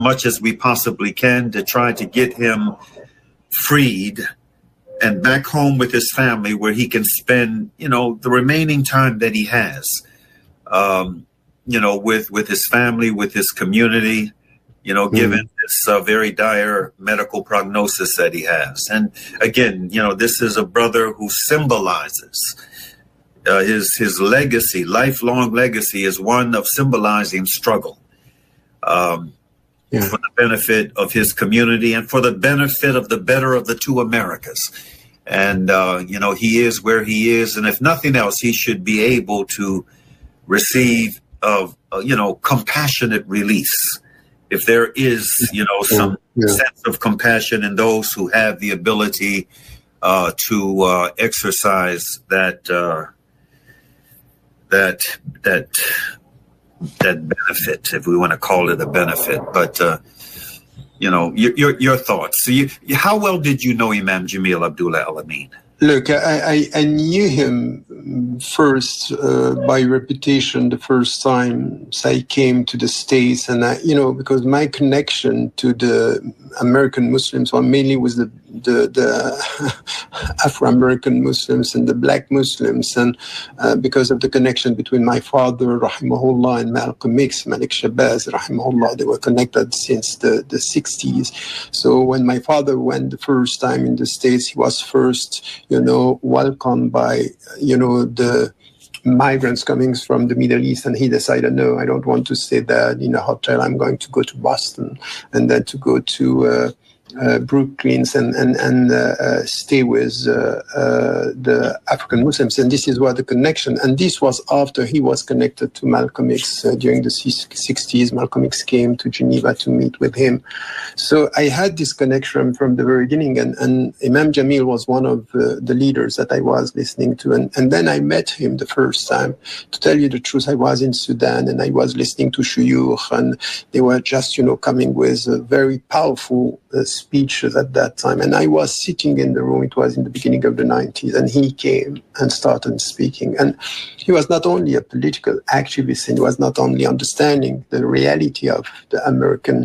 much as we possibly can to try to get him freed and back home with his family where he can spend, the remaining time that he has, with his family, with his community, given this very dire medical prognosis that he has. And again, this is a brother who symbolizes his legacy, lifelong legacy is one of symbolizing struggle for the benefit of his community and for the benefit of the better of the two Americas. And, he is where he is. And if nothing else, he should be able to receive, compassionate release. If there is, some sense of compassion in those who have the ability to exercise that benefit, if we want to call it a benefit. But, your thoughts. So how well did you know Imam Jamil Abdullah Al-Amin? Look, I knew him first by reputation the first time I came to the States, and because my connection to the American Muslims, mainly was the Afro-American Muslims and the Black Muslims, and because of the connection between my father, rahimahullah, and Malcolm X, Malik Shabazz, rahimahullah, they were connected since the 60s. So when my father went the first time in the States, he was first, welcomed by, the migrants coming from the Middle East, and he decided, no, I don't want to stay there in a hotel. I'm going to go to Boston, and then to go to Brooklyn and stay with the African Muslims. And this is where the connection, and this was after he was connected to Malcolm X during the 60s. Malcolm X came to Geneva to meet with him. So I had this connection from the very beginning, and Imam Jamil was one of the leaders that I was listening to. And then I met him the first time. To tell you the truth, I was in Sudan, and I was listening to shuyukh, and they were just, coming with very powerful speeches at that time. And I was sitting in the room, it was in the beginning of the 90s, and he came and started speaking. And he was not only a political activist, and he was not only understanding the reality of the American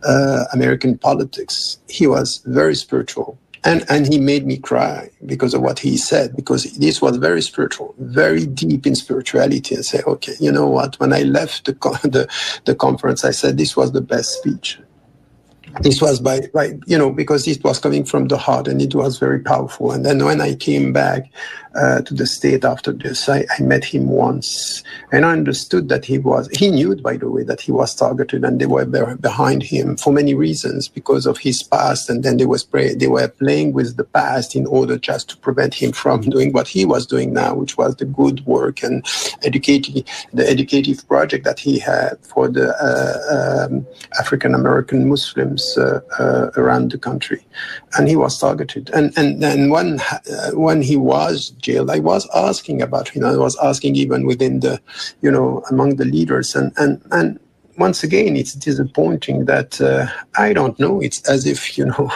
politics, he was very spiritual. And he made me cry because of what he said, because this was very spiritual, very deep in spirituality, and say, okay, you know what, when I left the conference, I said, this was the best speech. This was by because it was coming from the heart, and it was very powerful. And then when I came back to the state after this, I met him once, and I understood that he knew, by the way, that he was targeted, and they were behind him for many reasons, because of his past. And then they were playing with the past in order just to prevent him from doing what he was doing now, which was the good work and the educative project that he had for the African American Muslims around the country. And he was targeted. And then when he was jailed, I was asking about him. I was asking even within the, among the leaders. And once again, it's disappointing that I don't know. It's as if,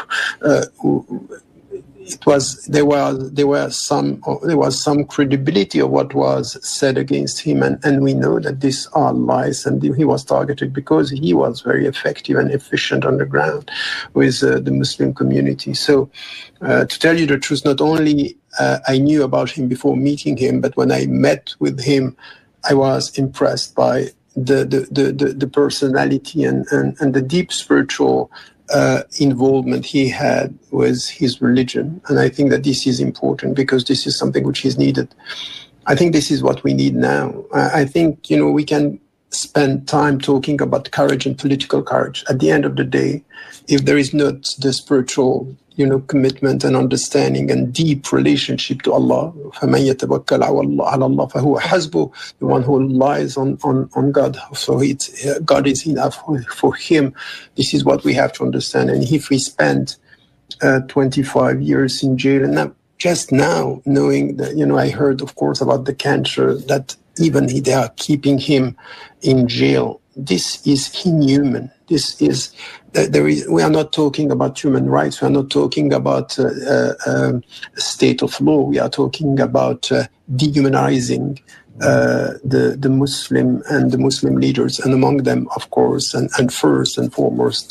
there was some credibility of what was said against him, and we know that these are lies, and he was targeted because he was very effective and efficient on the ground with the Muslim community. So to tell you the truth, not only I knew about him before meeting him, but when I met with him, I was impressed by the personality and the deep spiritual involvement he had with his religion. And I think that this is important, because this is something which is needed. I think this is what we need now. I think, we can spend time talking about courage and political courage. At the end of the day, if there is not the spiritual commitment and understanding and deep relationship to Allah, فَمَنْ يَتَوَكَّلْ عَلَى اللَّهِ فَهُوَ حَسْبُهُ, the one who relies on God. So God is enough for him. This is what we have to understand. And if we spend 25 years in jail, and just now knowing that, I heard, of course, about the cancer, that even they are keeping him in jail. This is inhuman. This is we are not talking about human rights. We are not talking about state of law. We are talking about dehumanizing the Muslim and the Muslim leaders, and among them, of course, and first and foremost,